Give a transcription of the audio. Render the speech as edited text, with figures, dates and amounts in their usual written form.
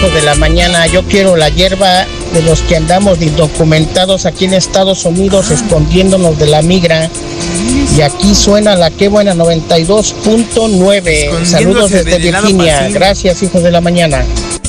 hijos de la mañana. Yo quiero la hierba de los que andamos indocumentados aquí en Estados Unidos, escondiéndonos de la migra. Y aquí suena la que buena 92.9. Saludos desde Virginia. Gracias, hijos de la mañana.